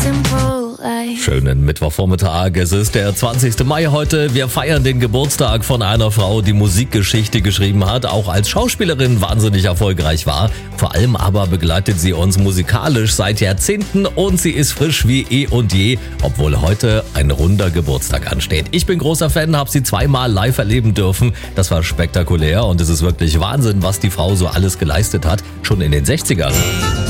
Schönen Mittwochvormittag. Es ist der 20. Mai heute. Wir feiern den Geburtstag von einer Frau, die Musikgeschichte geschrieben hat, auch als Schauspielerin wahnsinnig erfolgreich war. Vor allem aber begleitet sie uns musikalisch seit Jahrzehnten und sie ist frisch wie eh und je, obwohl heute ein runder Geburtstag ansteht. Ich bin großer Fan, habe sie zweimal live erleben dürfen. Das war spektakulär und es ist wirklich Wahnsinn, was die Frau so alles geleistet hat, schon in den 60ern.